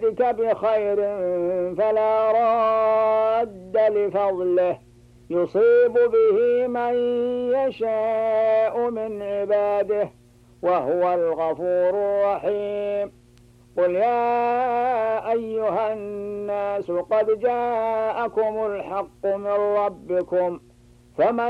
يردك بخير فلا راد لفضله يصيب به من يشاء من عباده وهو الغفور الرحيم. قل يا أيها الناس قد جاءكم الحق من ربكم فمن